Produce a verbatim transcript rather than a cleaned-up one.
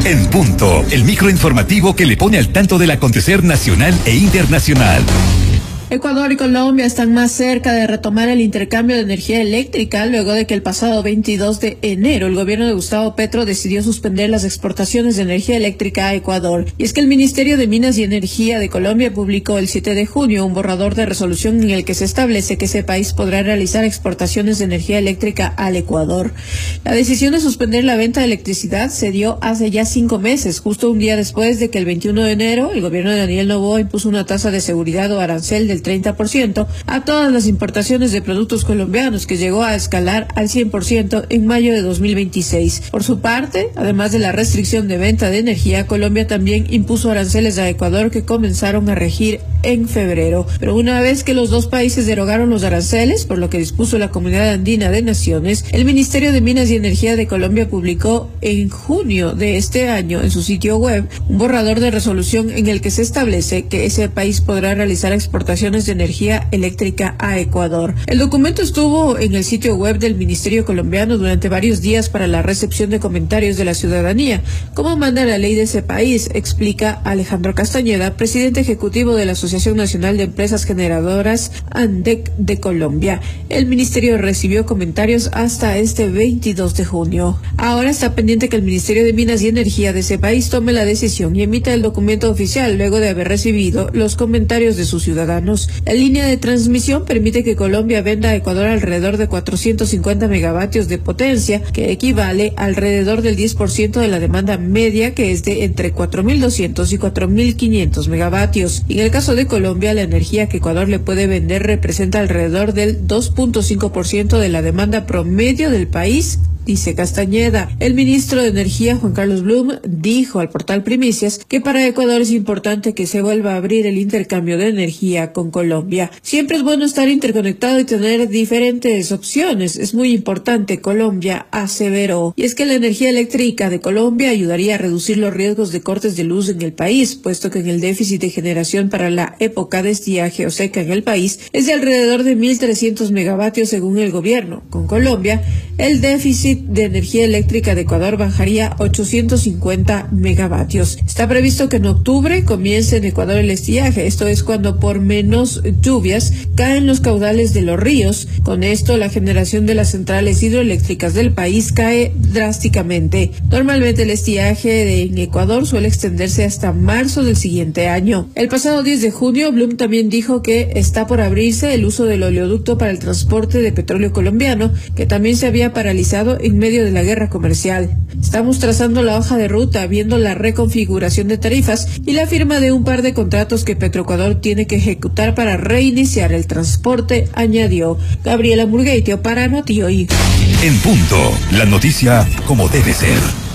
En punto, el microinformativo que le pone al tanto del acontecer nacional e internacional. Ecuador y Colombia están más cerca de retomar el intercambio de energía eléctrica luego de que el pasado veintidós de enero el gobierno de Gustavo Petro decidió suspender las exportaciones de energía eléctrica a Ecuador. Y es que el Ministerio de Minas y Energía de Colombia publicó el siete de junio un borrador de resolución en el que se establece que ese país podrá realizar exportaciones de energía eléctrica al Ecuador. La decisión de suspender la venta de electricidad se dio hace ya cinco meses, justo un día después de que el veintiuno de enero el gobierno de Daniel Noboa impuso una tasa de seguridad o arancel del treinta por ciento a todas las importaciones de productos colombianos, que llegó a escalar al cien por ciento en mayo de dos mil veintiséis. Por su parte, además de la restricción de venta de energía, Colombia también impuso aranceles a Ecuador que comenzaron a regir en febrero. Pero una vez que los dos países derogaron los aranceles, por lo que dispuso la Comunidad Andina de Naciones, el Ministerio de Minas y Energía de Colombia publicó en junio de este año en su sitio web un borrador de resolución en el que se establece que ese país podrá realizar exportaciones de energía eléctrica a Ecuador. El documento estuvo en el sitio web del Ministerio colombiano durante varios días para la recepción de comentarios de la ciudadanía, como manda la ley de ese país, explica Alejandro Castañeda, presidente ejecutivo de la Asociación Nacional de Empresas Generadoras ANDEC de Colombia. El ministerio recibió comentarios hasta este veintidós de junio. Ahora está pendiente que el Ministerio de Minas y Energía de ese país tome la decisión y emita el documento oficial luego de haber recibido los comentarios de sus ciudadanos. La línea de transmisión permite que Colombia venda a Ecuador alrededor de cuatrocientos cincuenta megavatios de potencia, que equivale a alrededor del diez por ciento de la demanda media, que es de entre cuatro mil doscientos y cuatro mil quinientos megavatios. En el caso de Colombia, la energía que Ecuador le puede vender representa alrededor del dos punto cinco por ciento de la demanda promedio del país, dice Castañeda. El ministro de Energía, Juan Carlos Blum, dijo al portal Primicias que para Ecuador es importante que se vuelva a abrir el intercambio de energía con Colombia. Siempre es bueno estar interconectado y tener diferentes opciones. Es muy importante, Colombia aseveró. Y es que la energía eléctrica de Colombia ayudaría a reducir los riesgos de cortes de luz en el país, puesto que en el déficit de generación para la época de estiaje o seca en el país es de alrededor de mil trescientos megavatios según el gobierno. Con Colombia, el déficit de energía eléctrica de Ecuador bajaría a ochocientos cincuenta megavatios. Está previsto que en octubre comience en Ecuador el estiaje, esto es cuando por menos lluvias caen los caudales de los ríos. Con esto la generación de las centrales hidroeléctricas del país cae drásticamente. Normalmente el estiaje en Ecuador suele extenderse hasta marzo del siguiente año. El pasado diez de junio, Blum también dijo que está por abrirse el uso del oleoducto para el transporte de petróleo colombiano, que también se había paralizado en medio de la guerra comercial. Estamos trazando la hoja de ruta, viendo la reconfiguración de tarifas y la firma de un par de contratos que Petroecuador tiene que ejecutar para reiniciar el transporte, añadió. Gabriela Murgueitio para Noti Hoy. En punto, la noticia como debe ser.